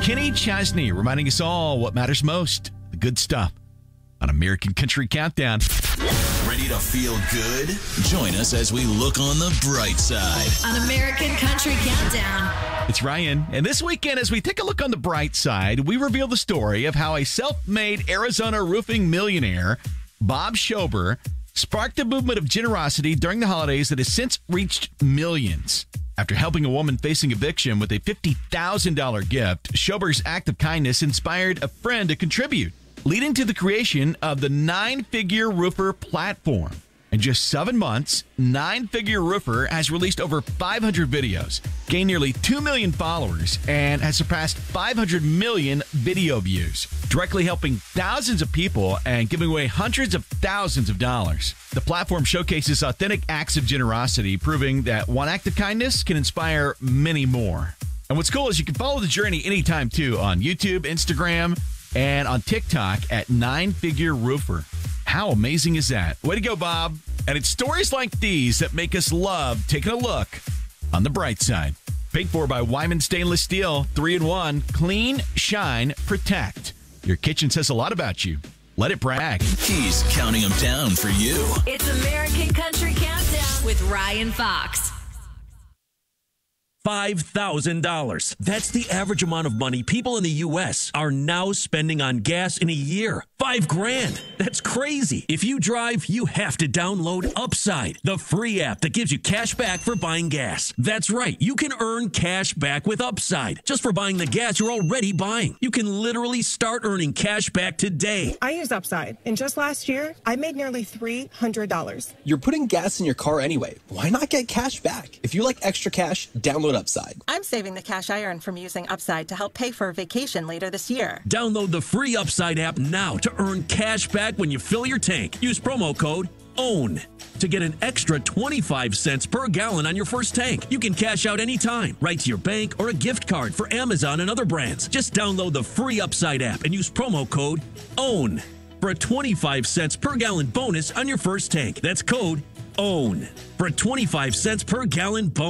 Kenny Chesney reminding us all what matters most, the good stuff, on American Country Countdown. Ready to feel good? Join us as we look on the bright side. On American Country Countdown. It's Ryan, and this weekend, as we take a look on the bright side, we reveal the story of how a self-made Arizona roofing millionaire, Bob Schober, sparked a movement of generosity during the holidays that has since reached millions. After helping a woman facing eviction with a $50,000 gift, Schober's act of kindness inspired a friend to contribute, leading to the creation of the Nine Figure Roofer platform. In just 7 months, Nine Figure Roofer has released over 500 videos, gained nearly 2 million followers, and has surpassed 500 million video views, directly helping thousands of people and giving away hundreds of thousands of dollars. The platform showcases authentic acts of generosity, proving that one act of kindness can inspire many more. And what's cool is you can follow the journey anytime, too, on YouTube, Instagram, and on TikTok at Nine Figure Roofer. How amazing is that? Way to go, Bob. And it's stories like these that make us love taking a look on the bright side. Paid for by Wyman Stainless Steel, 3-in-1, clean, shine, protect. Your kitchen says a lot about you. Let it brag. He's counting them down for you. It's American Country Countdown with Ryan Fox. $5,000. That's the average amount of money people in the U.S. are now spending on gas in a year. $5,000. That's crazy. If you drive, you have to download Upside, the free app that gives you cash back for buying gas. That's right. You can earn cash back with Upside just for buying the gas you're already buying. You can literally start earning cash back today. I use Upside, and just last year, I made nearly $300. You're putting gas in your car anyway. Why not get cash back? If you like extra cash, download Upside. I'm saving the cash I earn from using Upside to help pay for a vacation later this year. Download the free Upside app now to earn cash back when you fill your tank. Use promo code OWN to get an extra 25 cents per gallon on your first tank. You can cash out anytime, right to your bank or a gift card for Amazon and other brands. Just download the free Upside app and use promo code OWN for a 25 cents per gallon bonus on your first tank. That's code OWN for a 25 cents per gallon bonus.